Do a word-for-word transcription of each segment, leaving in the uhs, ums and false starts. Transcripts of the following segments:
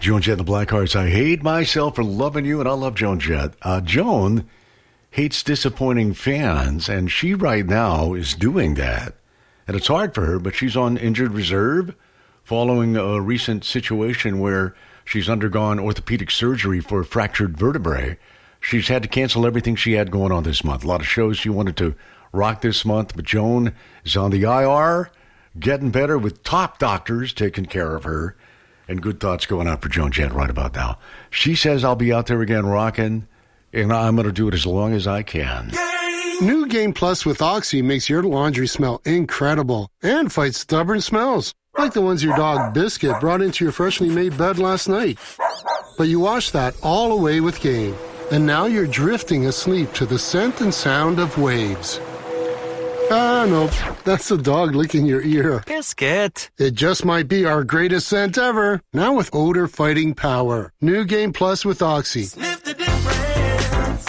Joan Jett and the Blackhearts. I hate myself for loving you, and I love Joan Jett. Uh, Joan hates disappointing fans, and she right now is doing that. And it's hard for her, but she's on injured reserve following a recent situation where she's undergone orthopedic surgery for a fractured vertebrae. She's had to cancel everything she had going on this month. A lot of shows she wanted to rock this month, but Joan is on the I R, getting better with top doctors taking care of her. And good thoughts going out for Joan Jett right about now. She says, I'll be out there again rocking, and I'm going to do it as long as I can. New Game Plus with Oxy makes your laundry smell incredible and fights stubborn smells, like the ones your dog Biscuit brought into your freshly made bed last night. But you wash that all away with Game, and now you're drifting asleep to the scent and sound of waves. Ah, no, that's the dog licking your ear. Biscuit. It just might be our greatest scent ever. Now with odor-fighting power. New Game Plus with Oxy. Sniff the difference.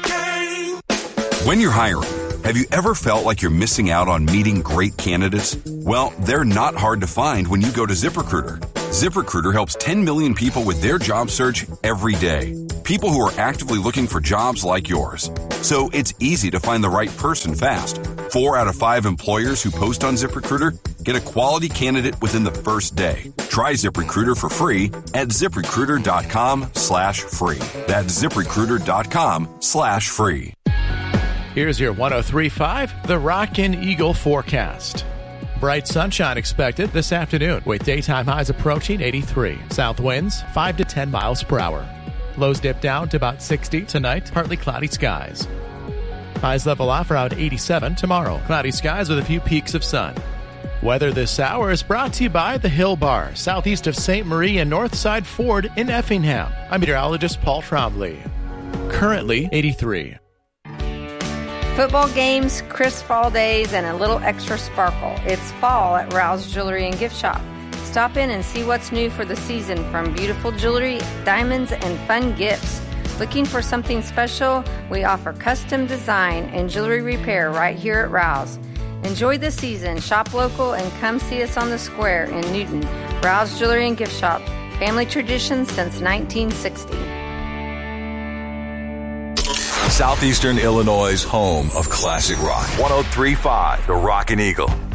Game. When you're hiring, have you ever felt like you're missing out on meeting great candidates? Well, they're not hard to find when you go to ZipRecruiter. ZipRecruiter helps ten million people with their job search every day. People who are actively looking for jobs like yours. So it's easy to find the right person fast. Four out of five employers who post on ZipRecruiter get a quality candidate within the first day. Try ZipRecruiter for free at ZipRecruiter.com slash free. That's ZipRecruiter.com slash free. Here's your one oh three point five, the Rockin' Eagle forecast. Bright sunshine expected this afternoon with daytime highs approaching eighty-three. South winds five to ten miles per hour. Lows dip down to about sixty tonight, partly cloudy skies. Highs level off around eighty-seven tomorrow. Cloudy skies with a few peaks of sun. Weather this hour is brought to you by the Hill Bar, southeast of Saint Marie and Northside Ford in Effingham. I'm meteorologist Paul Trombley. Currently eighty-three. Football games, crisp fall days, and a little extra sparkle. It's fall at Rouse Jewelry and Gift Shop. Stop in and see what's new for the season, from beautiful jewelry, diamonds, and fun gifts. Looking for something special? We offer custom design and jewelry repair right here at Rouse. Enjoy the season, shop local, and come see us on the square in Newton. Rouse Jewelry and Gift Shop. Family tradition since nineteen sixty. Southeastern Illinois' home of classic rock. one oh three point five, the Rockin' Eagle.